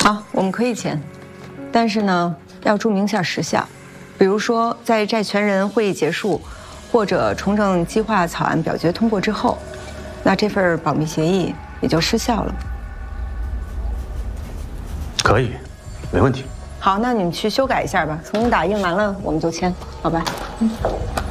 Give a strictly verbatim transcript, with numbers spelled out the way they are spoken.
好，我们可以签，但是呢，要注明一下时效，比如说在债权人会议结束，或者重整计划草案表决通过之后，那这份保密协议也就失效了。 可以，没问题。 好，那你们去修改一下吧，重新打印完了我们就签，好吧？嗯。